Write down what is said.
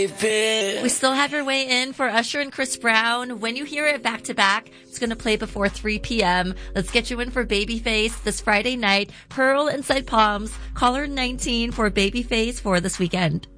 We still have your way in for Usher and Chris Brown. When you hear it back to back, it's going to play before 3 p.m. Let's get you in for Babyface this Friday night. Pearl Inside Palms. Caller 19 for Babyface for this weekend.